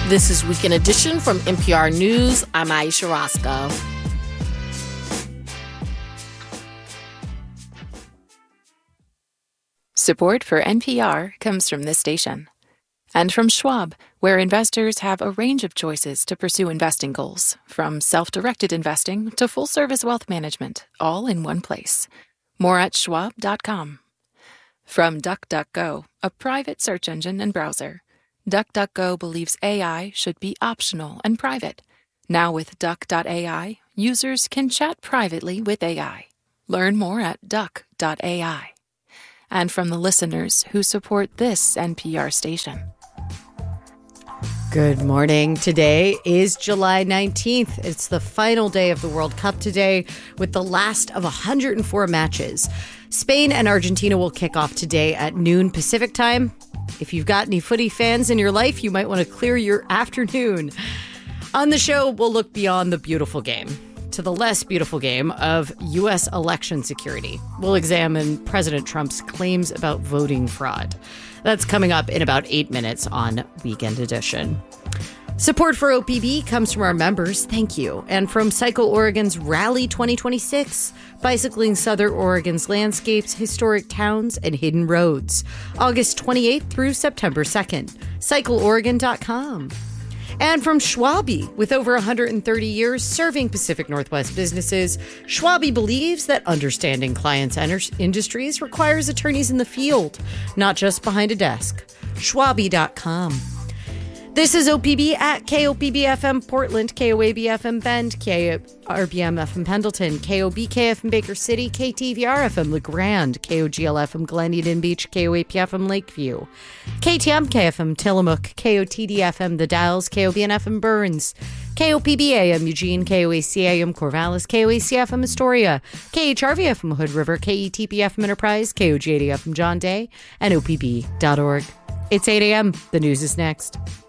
This is Weekend Edition from NPR News. I'm Aisha Roscoe. Support for NPR comes from this station. And from Schwab, where investors have a range of choices to pursue investing goals, from self-directed investing to full-service wealth management, all in one place. More at schwab.com. From DuckDuckGo, a private search engine and browser. DuckDuckGo believes AI should be optional and private. Now with Duck.ai, users can chat privately with AI. Learn more at Duck.ai. And from the listeners who support this NPR station. Good morning. Today is July 19th. It's the final day of the World Cup today with the last of 104 matches. Spain and Argentina will kick off today at noon Pacific time. If you've got any footy fans in your life, you might want to clear your afternoon. On the show, we'll look beyond the beautiful game to the less beautiful game of U.S. election security. We'll examine President Trump's claims about voting fraud. That's coming up in about 8 minutes on Weekend Edition. Support for OPB comes from our members, thank you, and from Cycle Oregon's Rally 2026, bicycling Southern Oregon's landscapes, historic towns, and hidden roads. August 28th through September 2nd. CycleOregon.com. And from Schwabe, with over 130 years serving Pacific Northwest businesses, Schwabe believes that understanding clients' industries requires attorneys in the field, not just behind a desk. Schwabe.com. This is OPB at KOPB-FM Portland, KOAB-FM Bend, KRBM-FM Pendleton, KOBK-FM Baker City, KTVR-FM LeGrand, KOGL-FM Glen Eden Beach, KOAP-FM Lakeview, KTMK-FM Tillamook, KOTD-FM The Dalles, KOBN-FM Burns, KOPB-AM Eugene, KOAC-AM Corvallis, KOAC-FM Astoria, KHRV-FM Hood River, KETP-FM Enterprise, KOGAD-FM John Day, and OPB.org. It's 8 a.m. The news is next.